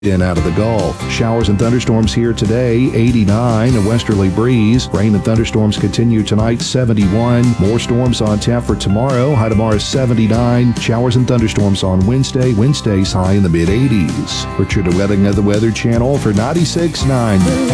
In out of the Gulf. Showers and thunderstorms here today, 89, a westerly breeze. Rain and thunderstorms continue tonight, 71. More storms on tap for tomorrow. High tomorrow is 79. Showers and thunderstorms on Wednesday. Wednesday's high in the mid-80s. Richard Wedding of the Weather Channel for 96.9.